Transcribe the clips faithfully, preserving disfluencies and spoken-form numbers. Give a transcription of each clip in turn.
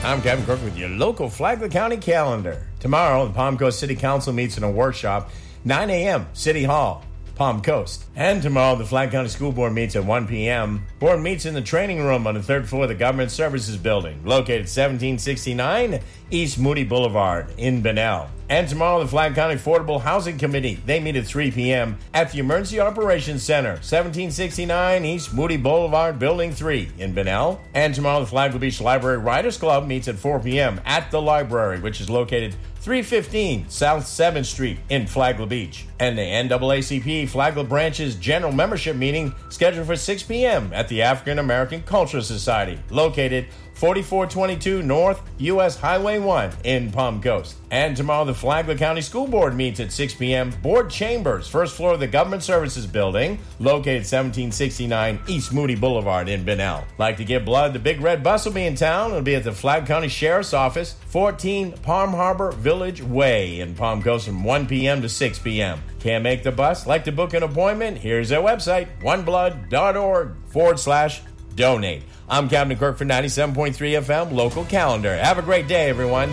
I'm Kevin Crook with your local Flagler County calendar. Tomorrow, the Palm Coast City Council meets in a workshop, nine a.m., City Hall, Palm Coast. And tomorrow, the Flagler County School Board meets at one p.m. Board meets in the training room on the third floor of the Government Services Building, located seventeen sixty-nine East Moody Boulevard in Bunnell. And tomorrow, the Flagler County Affordable Housing Committee, they meet at three p.m. at the Emergency Operations Center, seventeen sixty-nine East Moody Boulevard, Building three in Bunnell. And tomorrow, the Flagler Beach Library Writers Club meets at four p.m. at the library, which is located three fifteen South seventh Street in Flagler Beach. And the N double A C P Flagler Branch's General Membership Meeting scheduled for six p.m. at the African American Cultural Society, located forty-four twenty-two North U S Highway one in Palm Coast. And tomorrow, the Flagler County School Board meets at six p.m. Board Chambers, first floor of the Government Services Building, located seventeen sixty-nine East Moody Boulevard in Bunnell. Like to give blood? The Big Red Bus will be in town. It'll be at the Flagler County Sheriff's Office, fourteen Palm Harbor Village Way in Palm Coast from one p.m. to six p.m. Can't make the bus? Like to book an appointment? Here's their website, oneblood.org forward slash donate. I'm Captain Kirk for ninety-seven point three F M Local Calendar. Have a great day, everyone.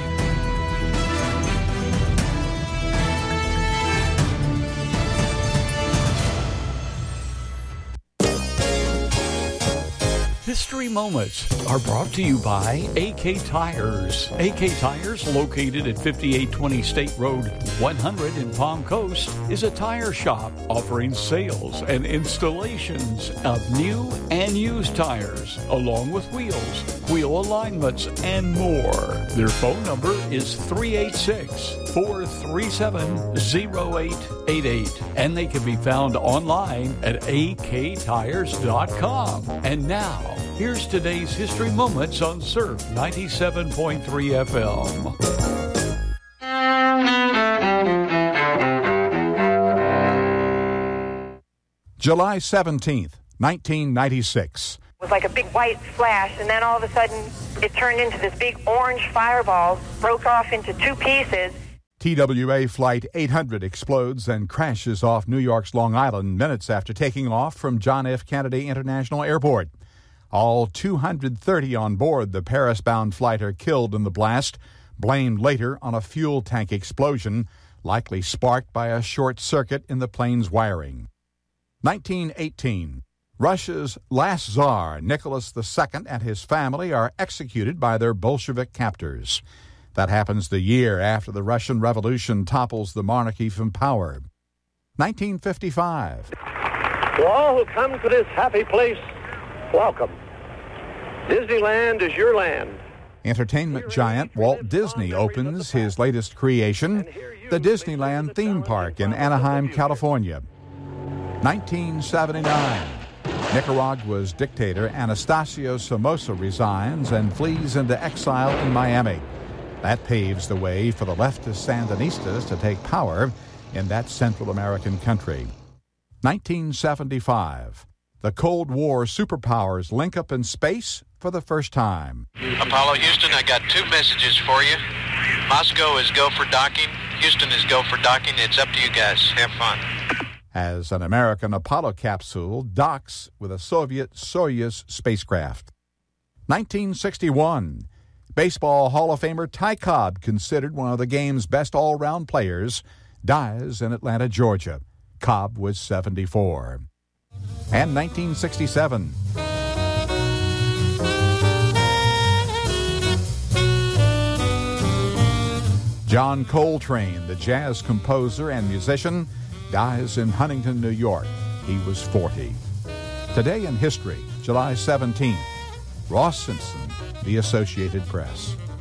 History Moments are brought to you by A K Tires. A K Tires, located at fifty-eight twenty State Road one hundred in Palm Coast, is a tire shop offering sales and installations of new and used tires, along with wheels, wheel alignments, and more. Their phone number is three eight six, four three seven, zero eight eight eight, and they can be found online at a k tires dot com. And now, here's today's History Moments on Surf ninety-seven point three F M. July seventeenth, nineteen ninety-six. It was like a big white flash, and then all of a sudden it turned into this big orange fireball, broke off into two pieces. T W A Flight eight hundred explodes and crashes off New York's Long Island minutes after taking off from John F. Kennedy International Airport. All two hundred thirty on board the Paris-bound flight are killed in the blast, blamed later on a fuel tank explosion, likely sparked by a short circuit in the plane's wiring. nineteen eighteen. Russia's last Tsar, Nicholas the Second, and his family are executed by their Bolshevik captors. That happens the year after the Russian Revolution topples the monarchy from power. nineteen fifty-five. To all who come to this happy place, welcome. Disneyland is your land. Entertainment giant Walt Disney opens his latest creation, the Disneyland theme park in Anaheim, California. nineteen seventy-nine. Nicaragua's dictator Anastasio Somoza resigns and flees into exile in Miami. That paves the way for the leftist Sandinistas to take power in that Central American country. nineteen seventy-five. The Cold War superpowers link up in space for the first time. Apollo Houston, I got two messages for you. Moscow is go for docking. Houston is go for docking. It's up to you guys. Have fun. As an American Apollo capsule docks with a Soviet Soyuz spacecraft. nineteen sixty-one. Baseball Hall of Famer Ty Cobb, considered one of the game's best all-round players, dies in Atlanta, Georgia. Cobb was seventy-four. And nineteen sixty-seven. John Coltrane, the jazz composer and musician, dies in Huntington, New York. He was forty. Today in history, July seventeenth, Ross Simpson, The Associated Press.